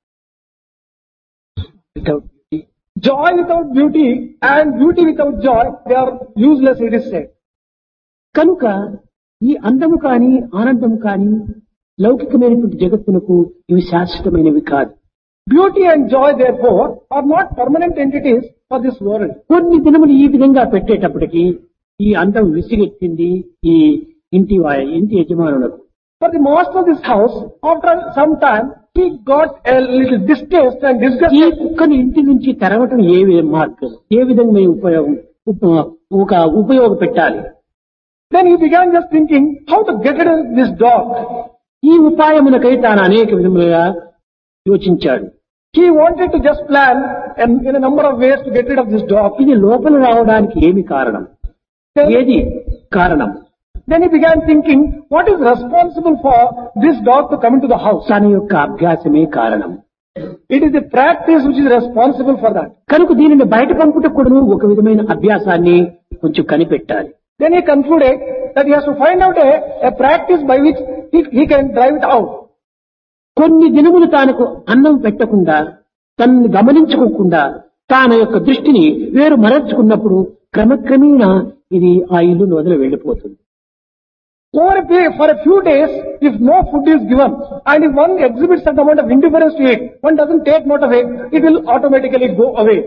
without beauty and beauty without joy, they are useless, it is said. కనుక ఈ అందము కాని ఆనందము కాని లౌకికమైనటువంటి జగత్తునకు ఇవి శాశ్వతమైనవి కాదు. Beauty and joy, therefore, are not permanent entities for this world. కొన్ని దినములు ఈ విధంగా పెట్టేటప్పటికి ఈ అందం విసిగెత్తింది ఈ ఇంటి యజమానులకు. For the master of this house, after some time, he got a little distaste and ఈ disgusted. కుక్కను ఇంటి నుంచి తరవటం ఏ మార్గం, ఏ విధంగా ఉపయోగపెట్టాలి. Then he began just thinking how to get rid of this dog. ఈ ఉపాయమునకై తాను అనేక విధములుగా యోచించాడు. He wanted to just plan in a number of ways to get rid of this dog. ఇది లోపల రావడానికి ఏమి కారణం, ఏది కారణం? Then he began thinking, what is responsible for this dog to come into the house? తన యొక్క అభ్యాసమే కారణం. It is the practice which is responsible for that. కనుక దీనిని బయట పంపుటకు కూడా ఒక విధమైన అభ్యాసాన్ని కొంచెం కనిపెట్టాలి. Then he concluded that he has to find out a practice by which he can drive it out. కొన్ని దినములు తానకు అన్నం పెట్టకుండా, తనని గమనించుకోకుండా తాన యొక్క దృష్టిని వేరు మరల్చుకున్నప్పుడు క్రమక్రమేణా ఇది ఆ ఇల్లును వదిలి వెళ్లిపోతుంది. For a few days, if no food is given, and if one exhibits some amount of indifference to it, one doesn't take note of it, it will automatically go away.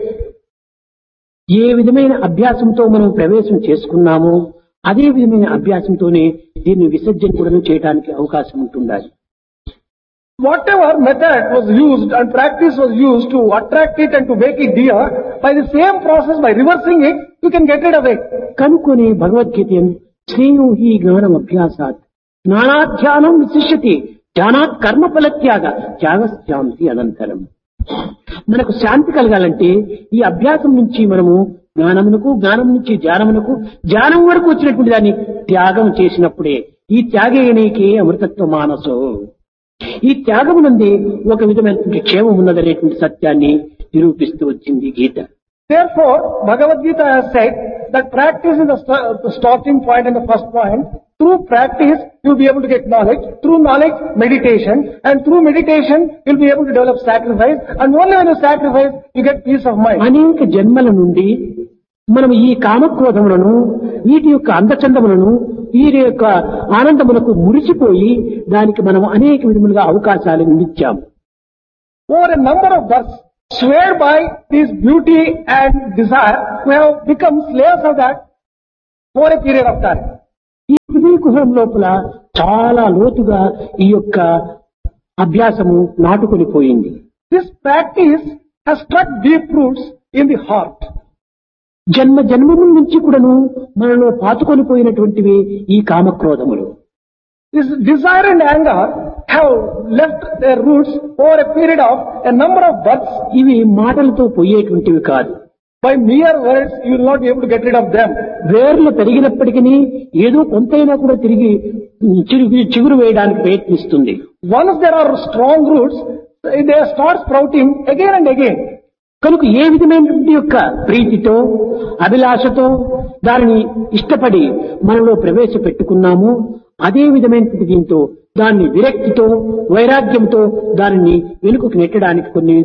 ఏ విధమైన అభ్యాసంతో మనం ప్రవేశం చేసుకున్నామో అదే విధమైన అభ్యాసంతోనే దీన్ని విసర్జన కూడా చేయడానికి అవకాశం ఉంటుండాలి. Whatever method was used and practice was used to attract it and to make it dear, by the same process, by reversing it, you can get rid of it. కనుకొని Bhagavad Gita శ్రేయో హి జ్ఞానం అభ్యాసాత్ జ్ఞానాధ్యానం విశిష్యతి జ్ఞానాత్ కర్మ ఫలత్యాగ త్యాగశాంతి అనంతరం. మనకు శాంతి కలగాలంటే ఈ అభ్యాసం నుంచి మనము జ్ఞానమునకు, జ్ఞానం నుంచి ధ్యానమునకు, ధ్యానం వరకు వచ్చినటువంటి దాన్ని త్యాగం చేసినప్పుడే ఈ త్యాగేనేకే అమృతత్వ మానసో. ఈ త్యాగమునందే ఒక విధమైనటువంటి క్షేమం ఉన్నదనేటువంటి సత్యాన్ని నిరూపిస్తూ వచ్చింది గీత. Therefore, Bhagavad Gita has said that practice is the starting point and the first point. Through practice, you'll be able to get knowledge. Through knowledge, meditation. And through meditation, you'll be able to develop sacrifice. And only when you sacrifice, you get peace of mind. అనేక జన్మల నుండి మనం ఈ కామక్రోధములను, వీటి యొక్క అందచందములను, వీరి యొక్క ఆనందములకు మురిసిపోయి దానికి మనం అనేక విధములుగా అవకాశాలు ఇచ్చాము. Over a number of births, swayed by this beauty and desire, we have become slaves of that for a period of time. ఈ హృదయ కుహరం లోపల చాలా లోతుగా ఈ యొక్క అభ్యాసము నాటుకొని పోయింది. This practice has struck deep roots in the heart. జన్మ జన్మముల నుంచి కూడాను మనలో పాతుకొని పోయినటువంటివి ఈ కామక్రోధములు. This desire and anger have left their roots over a period of a number of births. ఇవి మాటలతో పోయేటువంటివి కాదు. By mere words, you will not be able to get rid of them. వేర్లు పెరిగినప్పటికీ ఏదో కొంతైనా కూడా తిరిగి చిగురు వేయడానికి ప్రయత్నిస్తుంది. Once there are strong roots, they start sprouting again and again. కనుక ఏ విధమైనటువంటి యొక్క ప్రీతితో అభిలాషతో దానిని ఇష్టపడి మనలో ప్రవేశపెట్టుకున్నామో అదే విధమైనటువంటి దీంతో దాన్ని విరక్తితో వైరాగ్యంతో దానిని వెనుకకు నెట్టడానికి కొన్ని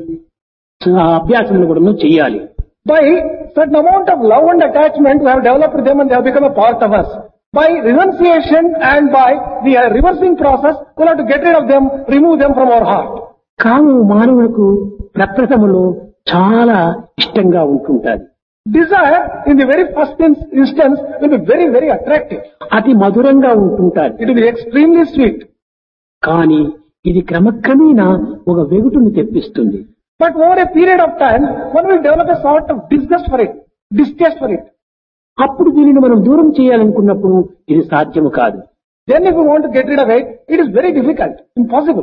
అభ్యాసములు కూడా చేయాలి. By certain amount of love and attachment, we have developed them and they have become a part of us. By renunciation and by the reversing process, we have to get rid of them, remove them from our heart. కాము మానవులకు ప్రప్రథములో చాలా ఇష్టంగా ఉంటుంటారు. Desire in the very first instance will be very, very attractive. అతి మధురంగా ఉంటుంటారు. It will be extremely sweet. కానీ ఇది క్రమక్రమేణా ఒక వెగుటును తెప్పిస్తుంది. But over a period of time, one will develop a sort of disgust for it, distaste for it. అప్పుడు దీనిని మనం దూరం చేయాలనుకున్నప్పుడు ఇది సాధ్యము కాదు. Then if we want to get rid of it, it is very difficult, impossible.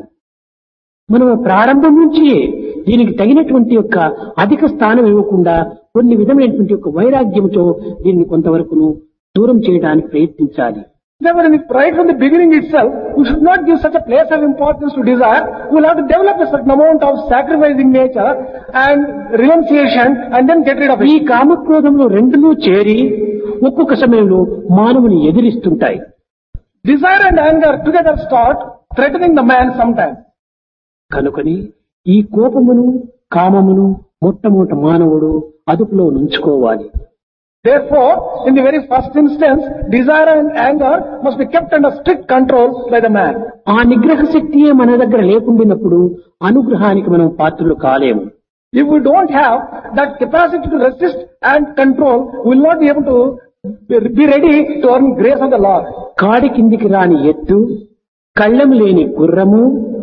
మనం ప్రారంభం నుంచి దీనికి తగినటువంటి యొక్క అధిక స్థానం ఇవ్వకుండా కొన్ని విధమైనటువంటి యొక్క వైరాగ్యంతో దీన్ని కొంతవరకును దూరం చేయడానికి ప్రయత్నించాలి. Therefore, right from the beginning itself, we should not give such a place of importance to desire. We will have to develop a certain amount of sacrificing nature and renunciation and then get rid of ఈ it. కామక్రోధంలో రెండును చేరి ఒక్కొక్క సమయంలో మానవుని ఎదిరిస్తుంటాయి. Desire and anger together start threatening the man sometimes. కనుకని ఈ కోపమును కామమును మొట్టమొదట మానవుడు అదుపులో నుంచుకోవాలి. Therefore, in the very first instance, desire and anger must be kept under strict control by the man. ఆ నిగ్రహ శక్తియే మన దగ్గర లేకుండినప్పుడు అనుగ్రహానికి మనం పాత్రలు కాలేము. If we don't have that capacity to resist and control, we will not be able to be ready to earn grace of the Lord. కాడి కిందికి రాని ఎత్తు, కళ్ళెం లేని గుర్రము,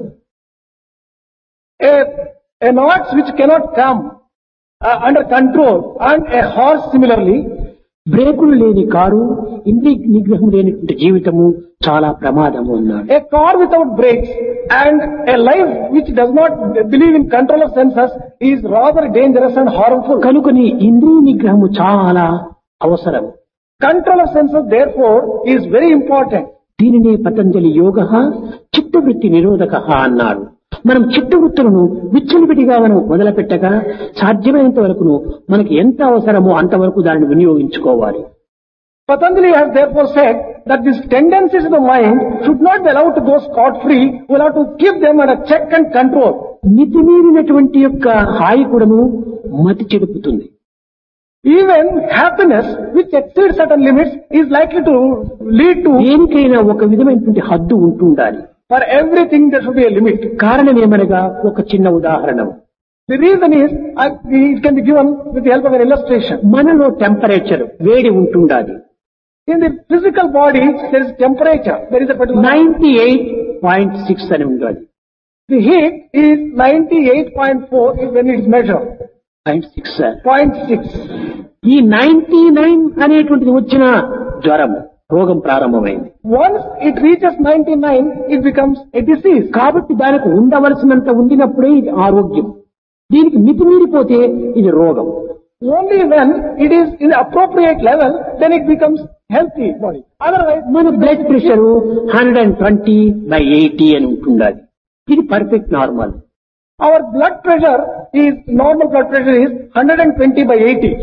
An ox which cannot come under control and a horse similarly, బ్రేకులు లేని car, ఇంద్రియ నిగ్రహం లేనటువంటి జీవితము చాలా ప్రమాదము అన్నాడు. a car without brakes and a life which does not believe in control of senses is rather dangerous and harmful. కనుకని ఇంద్రియ నిగ్రహము చాలా అవసరం. Control of senses therefore is very important. దీనినే పతంజలి యోగ చిత్తవృత్తి నిరోధక అన్నాడు. మనం చిత్తవృత్తులను విచ్చలవిడిగా మనం మొదలుపెట్టగా సాధ్యమైనంత వరకును మనకి ఎంత అవసరమో అంతవరకు దానిని వినియోగించుకోవాలి. Patanjali has therefore said that these tendencies of the mind should not be allowed to go scot-free. We will have to keep them under check and control. మితిమీరినటువంటి యొక్క హాయి కూడాను మతి చెడుపుతుంది. Even happiness which exceeds certain limits is likely to lead to. దేనికైనా ఒక విధమైనటువంటి హద్దు ఉంటుండాలి. For everything there should be a limit. కారణం ఏమనగా ఒక చిన్న ఉదాహరణ. The reason is, it can be given with the help of an illustration. మనలో టెంపరేచర్ వేడి ఉంటుండాలి. In the physical body, there is temperature. There is a particular 98.6 అని ఉండాలి. The heat is 98.4 when it is measured. 0.6. ఈ 99 అనేటువంటిది వచ్చిన జ్వరం రోగం ప్రారంభమైంది. Once it reaches 99, it becomes a disease. కాబట్టి దానికి ఉండవలసినంత ఉండినప్పుడే ఇది ఆరోగ్యం. దీనికి మితిమీరిపోతే ఇది రోగం. Only when it is in the appropriate level, then it becomes healthy body. Otherwise, మన బ్లడ్ ప్రెషర్ 120/80 అని ఉంటుండాలి. ఇది perfect normal. our blood pressure is, normal blood pressure is 120/80.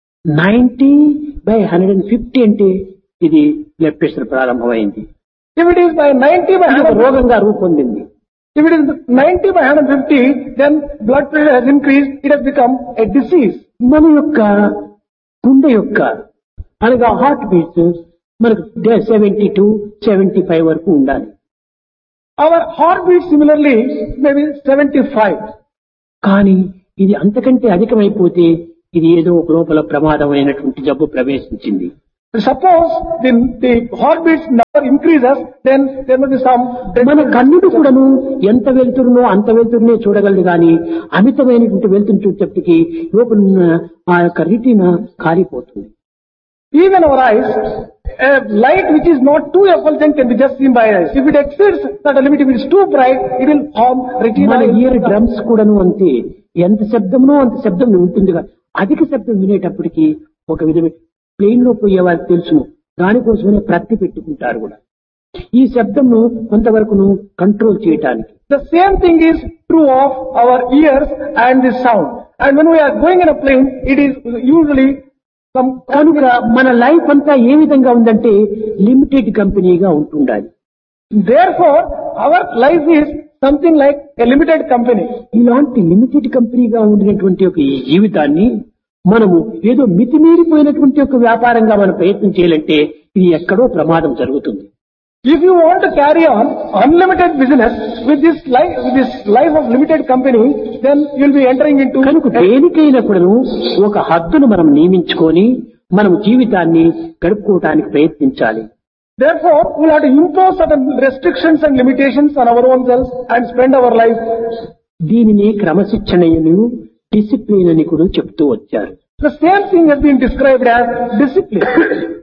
90/150 అంటే ఇది బ్లడ్ ప్రెషర్ ప్రారంభమైంది. If it is by 90/100, రోగంగా రూపొందింది. if it is 90/150, then blood pressure has increased. It has become a disease. మన యొక్క గుండె యొక్క అనగా హార్ట్ బీట్స్ మనకు 72-75 వరకు ఉండాలి. Our heartbeat similarly may be 75. కానీ ఇది అంతకంటే అధికమైపోతే ఇది ఏదో ఒక లోపల ప్రమాదమైనటువంటి జబ్బు ప్రవేశించింది. Suppose the heartbeat number increases, then there must be some... మన కన్నుడు కూడాను ఎంత వెళ్తురునో అంత వెళ్తురునే చూడగలదు గాని అమితమైనటువంటి వెళ్తురు చూసేటప్పటికి లోపల ఆ యొక్క రీతిన కాలిపోతుంది. Even our eyes, a light which is not too effulgent can be just seen by eyes. If it exceeds that limit, if it is too bright, it will harm retina. మన ఇయర్ డ్రమ్స్ కూడాను అంతే, ఎంత శబ్దమునో అంత శబ్దం ఉంటుంది. అధిక శబ్దం వినేటప్పటికి ఒక విధమైన ప్లేన్ లో పోయే వారికి తెలుసును, దానికోసమే ప్రతి పెట్టుకుంటారు కూడా ఈ శబ్దంను కొంతవరకును కంట్రోల్ చేయడానికి. The same thing is true of our ears and the sound. And when we are going in a plane, it is usually some... కనుక మన లైఫ్ అంతా ఏ విధంగా ఉందంటే లిమిటెడ్ కంపెనీగా ఉంటుండాలి. Therefore, our life is something like a limited company. ఇలాంటి limited కంపెనీగా ఉండినటువంటి ఒక ఈ జీవితాన్ని మనము ఏదో మితిమీరిపోయినటువంటి ఒక వ్యాపారంగా మనం ప్రయత్నం చేయాలంటే ఇది ఎక్కడో ప్రమాదం జరుగుతుంది. If you want to carry on unlimited business with this life of limited company, then you will be entering into... కనుక దేనికైనా కూడాను ఒక హద్దును మనం నియమించుకొని మనం జీవితాన్ని గడుపుకోవడానికి ప్రయత్నించాలి. Therefore, we will have to impose certain restrictions and limitations on our own selves and spend our life. దీనిని క్రమశిక్షణను discipline అని కూడా చెప్తూ వచ్చారు. The same thing has been described as discipline.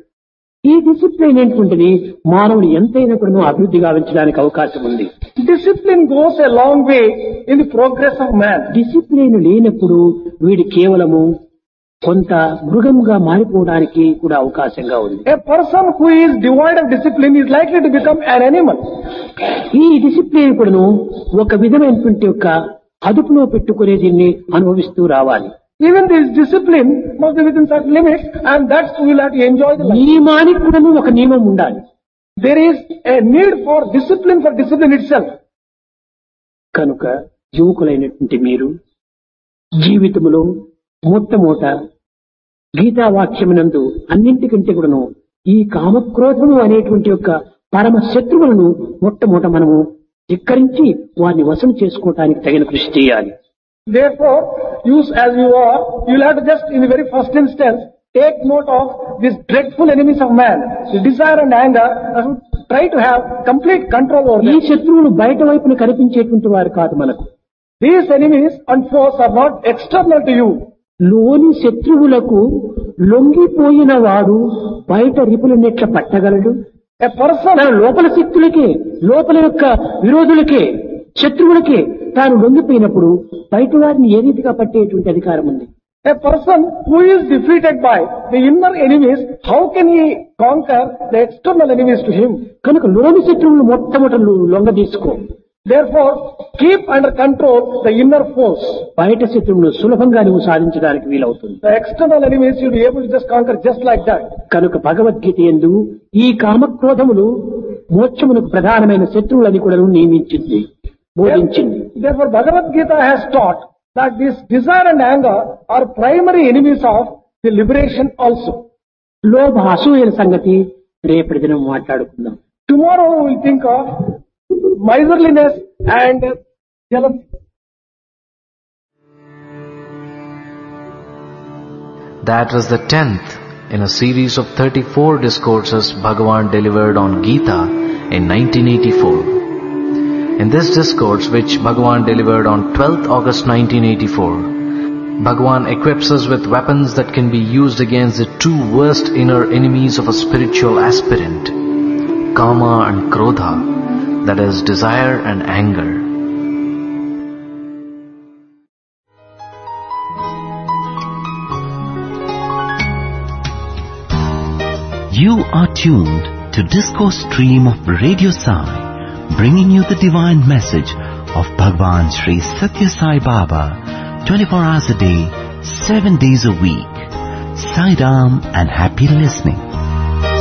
ఈ డిసిప్లిన్ ఏంటంటే మానవుడు ఎంతైనా కూడా అభివృద్ధి గావించడానికి అవకాశం ఉంది. Discipline goes a long way in the progress of man. Discipline లేనప్పుడు వీడు కేవలము కొంత మృగంగా మారిపోవడానికి కూడా అవకాశంగా ఉంది. A person who is devoid of discipline is likely to become an animal. ఈ డిసిప్లిన్ కూడాను ఒక విధమైనటువంటి ఒక అదుపులో పెట్టుకునే దీన్ని అనుభవిస్తూ రావాలి. Even this discipline must be within certain limits, and that's we will have to enjoy the life. నియమానికి కూడాను ఒక నియమం ఉండాలి. There is a need for discipline itself. కనుక యువకులైనటువంటి మీరు జీవితంలో మొట్టమొదట గీతావాక్యమునందు అన్నింటికంటే కూడాను ఈ కామక్రోధము అనేటువంటి యొక్క పరమ శత్రువులను మొట్టమొదట మనము ధిక్కరించి వారిని వశం చేసుకోవడానికి తగిన కృషి చేయాలి. Therefore, use as you are, you will have to just in the very first instance take note of these dreadful enemies of man, the desire and anger, and try to have complete control over ఈ them. శత్రువులు బయట వైపున కనిపించేటువంటి వారు కాదు మనకు. These enemies and foes are not external to you. లోని శత్రువులకు లొంగిపోయిన వాడు బయట రిపులనెట్ల పట్టగలడు. A person, తన లోపల శక్తులకే, లోపల యొక్క విరోధులకే, శత్రువులకే తాను లొంగిపోయినప్పుడు బయట వారిని ఏ రీతిగా పట్టేటువంటి అధికారం ఉంది? a person who is defeated by the inner enemies, how can he conquer the external enemies to him? కనుక లోని శత్రువులు మొట్టమొదట లొంగ తీసుకో. Therefore, keep under control the inner foes. బయట శత్రువులు సులభంగా నువ్వు సాధించడానికి వీలవుతుంది. The external enemies you'll be able to just conquer just like that. కనుక భగవద్గీత యందు ఈ కామక్రోధములు మోక్షమునకు ప్రధానమైన శత్రువులని కూడా నియమించింది, బోధించింది. Therefore, Bhagavad Gita has taught that this desire and anger are primary enemies of the liberation also. లోభ అసూయల సంగతి రేపటి దినం మాట్లాడుకుందాం. Tomorrow we will think of miserliness and jealousy. That was the 10th in a series of 34 discourses Bhagavan delivered on Gita in 1984. In this discourse, which Bhagavan delivered on 12th August 1984, Bhagavan equips us with weapons that can be used against the two worst inner enemies of a spiritual aspirant, Kama and Krodha, that is, desire and anger. You are tuned to Discourse Stream of Radio Sai, bringing you the divine message of Bhagwan Sri Satya Sai Baba, 24 hours a day, 7 days a week. Sai Ram and happy listening.